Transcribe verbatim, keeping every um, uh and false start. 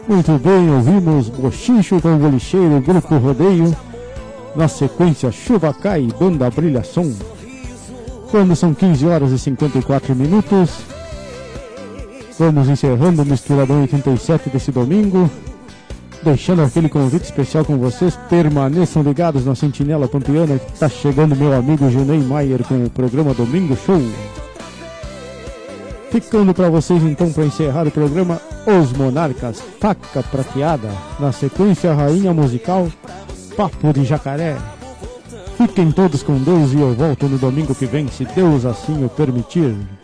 Muito bem, ouvimos Bochincho com Bolicheiro, Grupo Rodeio. Na sequência, Chuva Cai, Banda Brilhação. Quando são quinze horas e cinquenta e quatro minutos, vamos encerrando o Misturadão oitenta e sete desse domingo, deixando aquele convite especial com vocês. Permaneçam ligados na Sentinela Pampiana, que está chegando meu amigo Genei Maier com o programa Domingo Show. Ficando para vocês então, para encerrar o programa, Os Monarcas, Taca Prateada. Na sequência, Rainha Musical, Papo de Jacaré. Fiquem todos com Deus e eu volto no domingo que vem, se Deus assim o permitir.